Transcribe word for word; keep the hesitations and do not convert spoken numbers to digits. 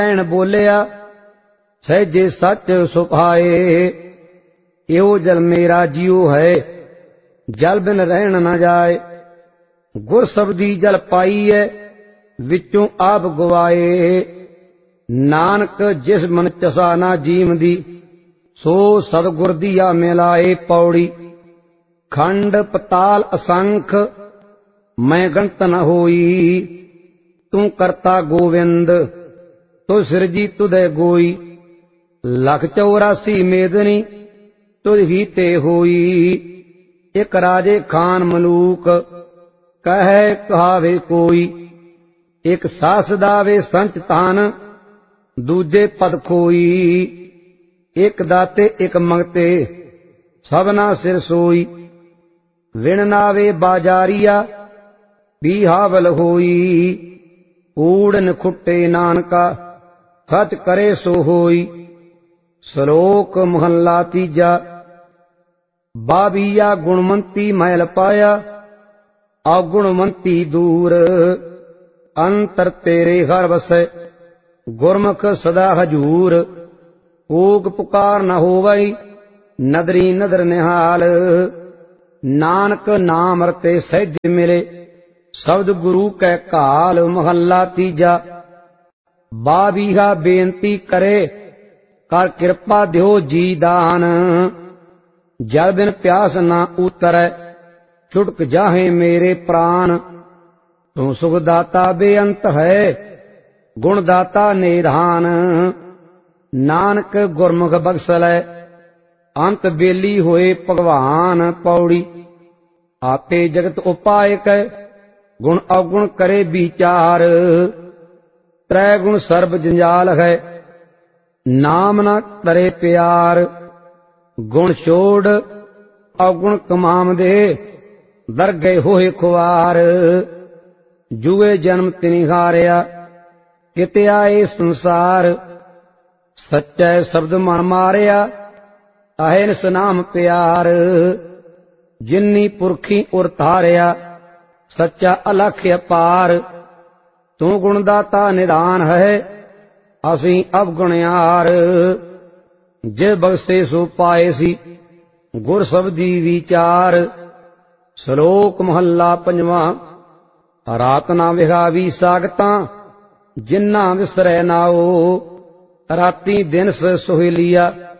नैन बोलिया सहजे सच सुभाए। एहो जल मेरा जियो है, जल बिन रहन न जाए। गुर शब्दी जल पाई है, विचों आप गवाए। नानक जिस मन चसा ना जीम दी, सो सतगुर दिया मिलाए। पौड़ी खंड पताल असंख, मैं गणत न होई। तू करता गोविंद, तो सिरजी तुधे गोई। लख चौरासी मेदनी तुझ ही ते होई। एक राजे खान मलूक, कहे कहावे कोई। एक सास दावे संच तान, दूजे पद खोई। एक दाते एक मंगते, सबना सिर सोई। विण नावे बाजारिया, बिहावल होई। ऊड़न खुट्टे नानका, सच करे सो होई। श्लोक महला तीजा। बाबिया गुणवंती महल पाया, अगुणवंती दूर। अंतर तेरे घर बसै, गुरमुख सदा हजूर। ऊग पुकार न होवई, नदरी नदर निहाल। नानक नाम रते सहज मिले, शब्द गुरु कै काल। महला तीजा। बाबीहा बेनती करे, कर कृपा दियो जी दान। जल बिन प्यास ना उतरै, छुटक जाहे मेरे प्राण। तू सुखदाता बेअंत है, गुणदाता निधान। नानक गुरमुख बख्सलै, अंत बेली होए भगवान। पौड़ी आपे जगत उपायक, गुण अवगुण करे विचार। त्रै गुण सर्ब जंजाल है, नाम न तरे प्यार। गुण छोड़ अवगुण कमाम दे, दर गए होए खुआर। जुए जन्म तिनि हारिया, किते आए संसार। सच्चे शब्द मन मारिया, अहिंस नाम प्यार। जिन्नी पुरखी उर तारिया, सच्चा अलख अपार। तू गुणदाता निधान है, असी अवगुणयार। जे बख्शे सो पाए सी, गुर शब्दी विचार। श्लोक महला पंजवा। रात ना विहावी सागतां, जिन्ना विसरै नाओ। राती दिन सोहेलिया,